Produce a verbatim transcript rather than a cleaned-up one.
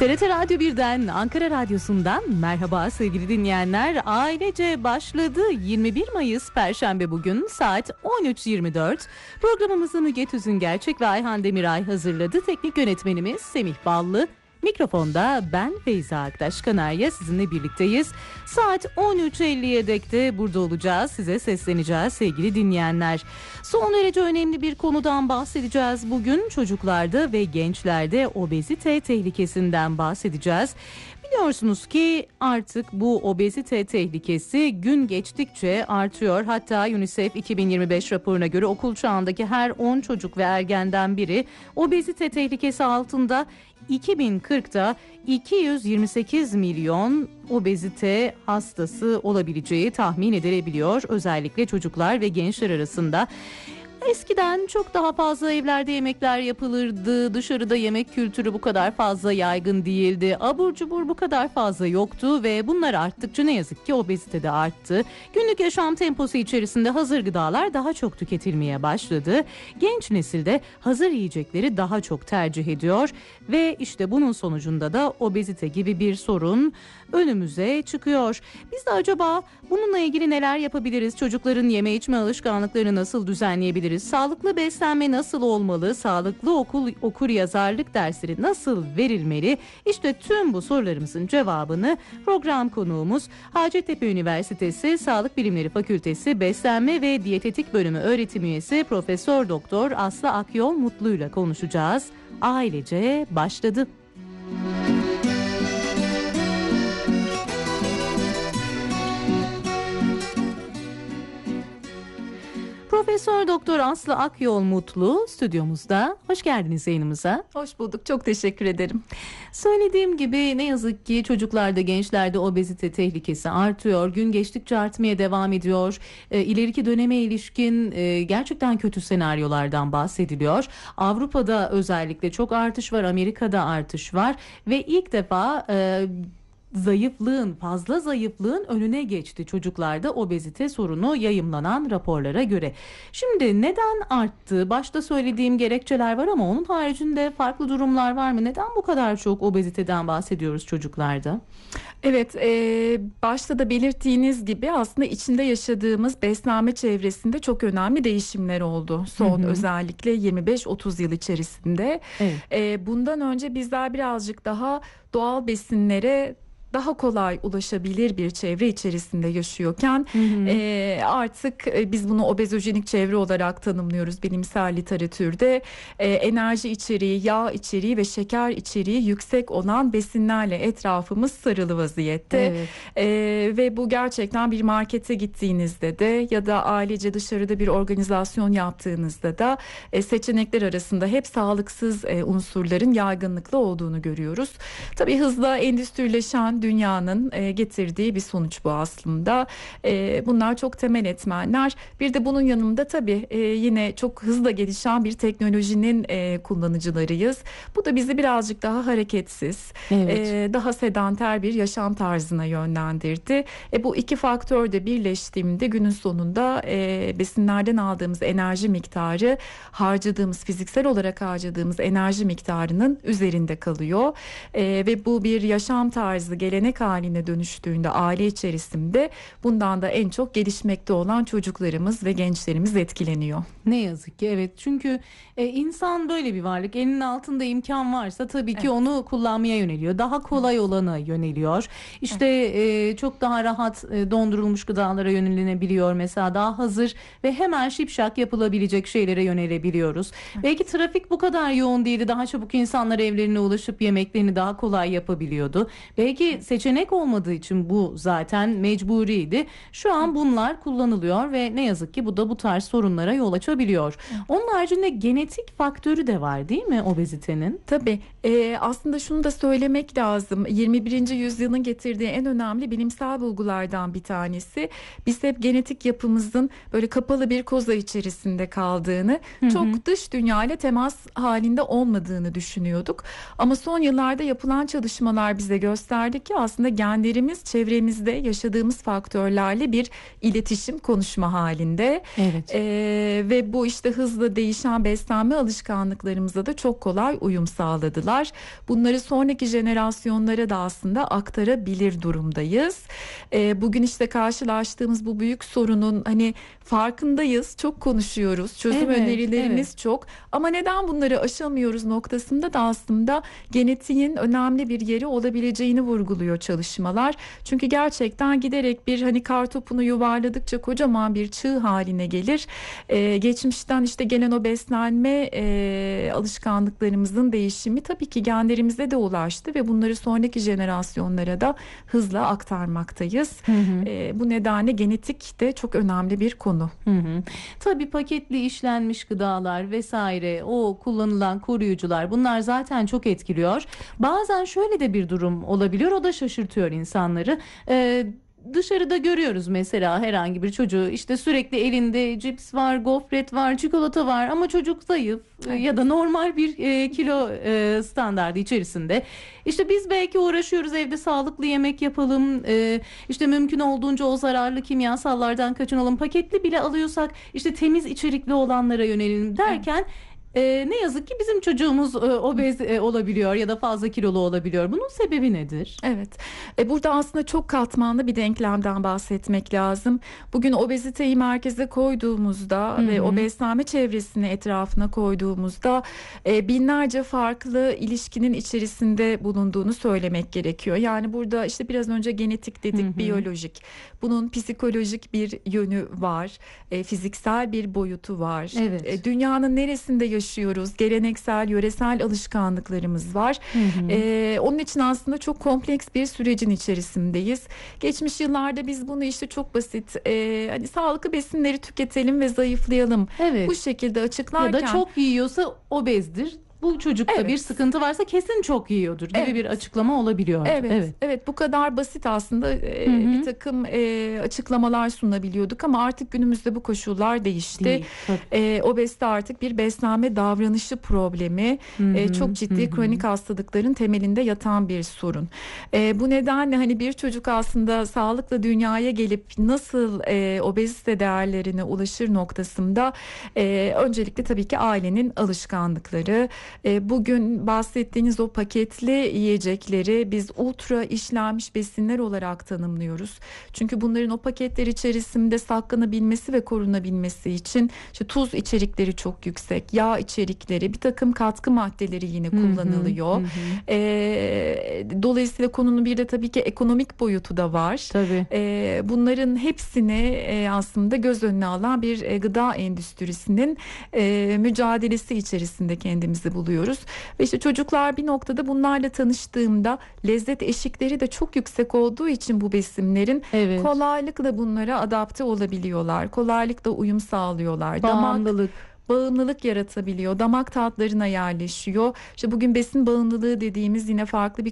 T R T Radyo birden, Ankara Radyosu'ndan merhaba sevgili dinleyenler. Ailece başladı. yirmi bir Mayıs Perşembe bugün, saat on üç yirmi dört. Programımızı Müge Tüzün Gerçek ve Ayhan Demiray hazırladı. Teknik yönetmenimiz Semih Ballı. Mikrofonda ben Feyza Aktaş Kanarya, sizinle birlikteyiz. Saat on üç elliye dek de burada olacağız. Size sesleneceğiz sevgili dinleyenler. Son derece önemli bir konudan bahsedeceğiz bugün. Çocuklarda ve gençlerde obezite tehlikesinden bahsedeceğiz. Biliyorsunuz ki artık bu obezite tehlikesi gün geçtikçe artıyor. Hatta UNICEF iki bin yirmi beş raporuna göre okul çağındaki her on çocuk ve ergenden biri obezite tehlikesi altında. iki bin kırkta iki yüz yirmi sekiz milyon obezite hastası olabileceği tahmin edilebiliyor. Özellikle çocuklar ve gençler arasında. Eskiden çok daha fazla evlerde yemekler yapılırdı. Dışarıda yemek kültürü bu kadar fazla yaygın değildi. Abur cubur bu kadar fazla yoktu ve bunlar arttıkça ne yazık ki obezite de arttı. Günlük yaşam temposu içerisinde hazır gıdalar daha çok tüketilmeye başladı. Genç nesilde hazır yiyecekleri daha çok tercih ediyor ve işte bunun sonucunda da obezite gibi bir sorun önümüze çıkıyor. Biz de acaba bununla ilgili neler yapabiliriz? Çocukların yeme içme alışkanlıklarını nasıl düzenleyebiliriz? Sağlıklı beslenme nasıl olmalı? Sağlıklı okul okur yazarlık dersleri nasıl verilmeli? İşte tüm bu sorularımızın cevabını program konuğumuz Hacettepe Üniversitesi Sağlık Bilimleri Fakültesi Beslenme ve Diyetetik Bölümü öğretim üyesi Profesör Doktor Aslı Akyol Mutlu ile konuşacağız. Ailece başladı. Profesör Doktor Aslı Akyol Mutlu stüdyomuzda. Hoş geldiniz yayınımıza. Hoş bulduk. Çok teşekkür ederim. Söylediğim gibi ne yazık ki çocuklarda, gençlerde obezite tehlikesi artıyor. Gün geçtikçe artmaya devam ediyor. E, ileriki döneme ilişkin e, gerçekten kötü senaryolardan bahsediliyor. Avrupa'da özellikle çok artış var. Amerika'da artış var. Ve ilk defa E, zayıflığın, fazla zayıflığın önüne geçti çocuklarda obezite sorunu yayımlanan raporlara göre. Şimdi neden arttı? Başta söylediğim gerekçeler var ama onun haricinde farklı durumlar var mı? Neden bu kadar çok obeziteden bahsediyoruz çocuklarda? Evet, e, başta da belirttiğiniz gibi aslında içinde yaşadığımız beslenme çevresinde çok önemli değişimler oldu. Son hı hı. özellikle yirmi beş otuz yıl içerisinde. Evet. E, bundan önce bizler birazcık daha doğal besinlere daha kolay ulaşabilir bir çevre içerisinde yaşıyorken hı hı. E, artık e, biz bunu obezojenik çevre olarak tanımlıyoruz bilimsel literatürde. E, enerji içeriği, yağ içeriği ve şeker içeriği yüksek olan besinlerle etrafımız sarılı vaziyette. Evet. E, ve bu gerçekten bir markete gittiğinizde de ya da ailece dışarıda bir organizasyon yaptığınızda da e, seçenekler arasında hep sağlıksız e, unsurların yaygınlıkla olduğunu görüyoruz. Tabii hızla endüstrileşen dünyanın e, getirdiği bir sonuç bu aslında. E, bunlar çok temel etmenler. Bir de bunun yanında tabii e, yine çok hızla gelişen bir teknolojinin e, kullanıcılarıyız. Bu da bizi birazcık daha hareketsiz, evet. e, daha sedanter bir yaşam tarzına yönlendirdi. E, bu iki faktör de birleştiğinde günün sonunda e, besinlerden aldığımız enerji miktarı harcadığımız, fiziksel olarak harcadığımız enerji miktarının üzerinde kalıyor. E, ve bu bir yaşam tarzı, gelenek haline dönüştüğünde aile içerisinde bundan da en çok gelişmekte olan çocuklarımız ve gençlerimiz etkileniyor. Ne yazık ki evet, çünkü e, insan böyle bir varlık. Elinin altında imkan varsa tabii ki evet. onu kullanmaya yöneliyor. Daha kolay olana yöneliyor. İşte evet. e, çok daha rahat e, dondurulmuş gıdalara yönelebiliyor. Mesela daha hazır ve hemen şipşak yapılabilecek şeylere yönelebiliyoruz. Evet. Belki trafik bu kadar yoğun değildi. Daha çabuk insanlar evlerine ulaşıp yemeklerini daha kolay yapabiliyordu. Belki seçenek olmadığı için bu zaten mecburiydi. Şu an bunlar kullanılıyor ve ne yazık ki bu da bu tarz sorunlara yol açabiliyor. Onun haricinde genetik faktörü de var değil mi obezitenin? Tabii. E, aslında şunu da söylemek lazım. yirmi birinci yüzyılın getirdiği en önemli bilimsel bulgulardan bir tanesi. Biz hep genetik yapımızın böyle kapalı bir koza içerisinde kaldığını, hı hı. çok dış dünya ile temas halinde olmadığını düşünüyorduk. Ama son yıllarda yapılan çalışmalar bize gösterdi ki aslında genlerimiz çevremizde yaşadığımız faktörlerle bir iletişim, konuşma halinde. Evet. Ee, ve bu işte hızla değişen beslenme alışkanlıklarımıza da çok kolay uyum sağladılar. Bunları sonraki jenerasyonlara da aslında aktarabilir durumdayız. Ee, bugün işte karşılaştığımız bu büyük sorunun hani farkındayız, çok konuşuyoruz, çözüm Evet, önerilerimiz evet. çok, ama neden bunları aşamıyoruz noktasında da aslında genetiğin önemli bir yeri olabileceğini vurguluyor çalışmalar. Çünkü gerçekten giderek bir hani kartopunu yuvarladıkça kocaman bir çığ haline gelir. Ee, geçmişten işte gelen o beslenme e, alışkanlıklarımızın değişimi tabii ki genlerimize de ulaştı ve bunları sonraki jenerasyonlara da hızla aktarmaktayız. Hı hı. Ee, bu nedenle genetik de çok önemli bir konu. Hı hı. Tabii paketli işlenmiş gıdalar vesaire, o kullanılan koruyucular, bunlar zaten çok etkiliyor. Bazen şöyle de bir durum olabiliyor, o da şaşırtıyor insanları. Ee, Dışarıda görüyoruz mesela herhangi bir çocuğu, işte sürekli elinde cips var, gofret var, çikolata var ama çocuk zayıf Evet. ya da normal bir e, kilo e, standardı içerisinde. İşte biz belki uğraşıyoruz, evde sağlıklı yemek yapalım, e, işte mümkün olduğunca o zararlı kimyasallardan kaçınalım, paketli bile alıyorsak işte temiz içerikli olanlara yönelelim derken e, ne yazık ki bizim çocuğumuz e, obez e, olabiliyor ya da fazla kilolu olabiliyor. Bunun sebebi nedir? Evet. E, burada aslında çok katmanlı bir denklemden bahsetmek lazım. Bugün obeziteyi merkeze koyduğumuzda Hı ve hı. o beslenme çevresini etrafına koyduğumuzda e, binlerce farklı ilişkinin içerisinde bulunduğunu söylemek gerekiyor. Yani burada işte biraz önce genetik dedik, Hı hı. biyolojik. Bunun psikolojik bir yönü var. E, fiziksel bir boyutu var. Evet. E, dünyanın neresinde yaşıyoruz? Geleneksel, yöresel alışkanlıklarımız var. Hı hı. Ee, onun için aslında çok kompleks bir sürecin içerisindeyiz. Geçmiş yıllarda biz bunu işte çok basit, e, hani sağlıklı besinleri tüketelim ve zayıflayalım, Evet. bu şekilde açıklarken Ya da çok yiyorsa obezdir. Bu çocukta Evet. bir sıkıntı varsa kesin çok yiyordur gibi Evet. bir açıklama olabiliyor. Evet, evet, Evet. bu kadar basit aslında e, Hı hı. bir takım e, açıklamalar sunabiliyorduk ama artık günümüzde bu koşullar değişti. Değil. Tabii. E, obezite artık bir beslenme davranışı problemi, Hı e, hı, çok ciddi hı hı. kronik hastalıkların temelinde yatan bir sorun. E, bu nedenle hani bir çocuk aslında sağlıkla dünyaya gelip nasıl e, obezite değerlerine ulaşır noktasında e, öncelikle tabii ki ailenin alışkanlıkları. E, bugün bahsettiğiniz o paketli yiyecekleri biz ultra işlenmiş besinler olarak tanımlıyoruz. Çünkü bunların o paketler içerisinde saklanabilmesi ve korunabilmesi için işte tuz içerikleri çok yüksek, yağ içerikleri, bir takım katkı maddeleri yine kullanılıyor. Hı hı. E, dolayısıyla konunun bir de tabii ki ekonomik boyutu da var. Tabii. E, bunların hepsini e, aslında göz önüne alan bir e, gıda endüstrisinin e, mücadelesi içerisinde kendimizi buluyoruz. Ve işte çocuklar bir noktada bunlarla tanıştığında lezzet eşikleri de çok yüksek olduğu için bu besinlerin Evet. kolaylıkla bunlara adapte olabiliyorlar. Kolaylıkla uyum sağlıyorlar. Damak Bağımlılık. bağımlılık yaratabiliyor. Damak tatlarına yerleşiyor. İşte bugün besin bağımlılığı dediğimiz yine farklı bir